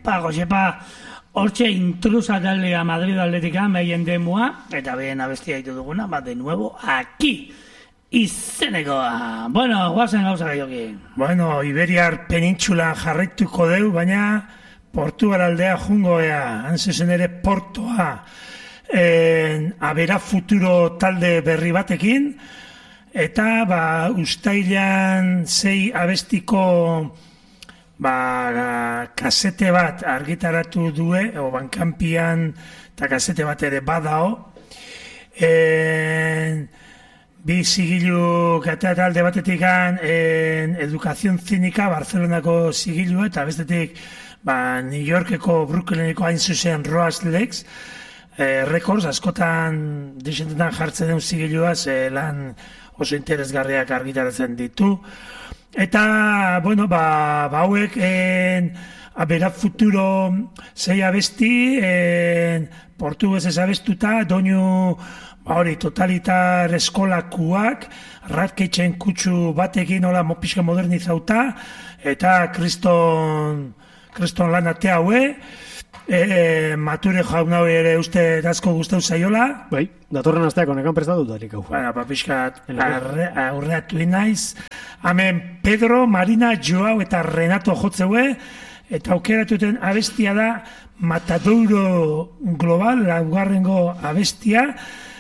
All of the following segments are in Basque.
Josepa, hortxe intrusa taldea Madrid Atletika, meien demua, eta behen abestia ditu duguna, de nuevo, aquí, izenekoa. Bueno, guazen gauza gaioki. Bueno, Iberiar penintxulan jarraituko deu, baina Portugal aldea jungoea, hanzezen ere Portoa, abera futuro talde berri batekin, eta ustailan 6 abestiko kasete bat argitaratu due, o bankanpian eta kasete bat ere badao. Bi zigilu eta talde batetik Educación Cínica, Barcelonako zigilu, eta bestetik New Yorkeko Brooklyneko hain zuzen Roas Legs Records, askotan disentetan jartzen den zigiluaz, lan oso interesgarriak argitaratzen ditu. Eta, bueno, hauek abera futuro 6 abesti, portuguesez abestuta, doinu totalitar eskolakuak, ratkeitzen kutsu batekin hola pixka modernizauta, eta kriston lan ate haue, Mature jauna ere uste asko gustau zaiola. Bai, datorren asteak honekan prestatu darik hau. Pixkat aurreatu inaiz. Hemen Pedro, Marina, Joao eta Renato jotzeue, eta aukeratuten abestia da Matadouro Global, laugarrengo abestia,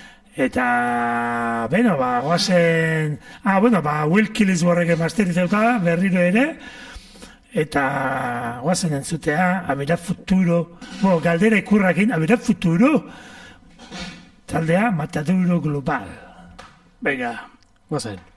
eta, goazen, Will Killis borreke masterizauta berriro ere, eta guazen entzutea, abera futuro, galdera ikurrakin, abera futuro, taldea Matadouro Global. Venga. Guazen.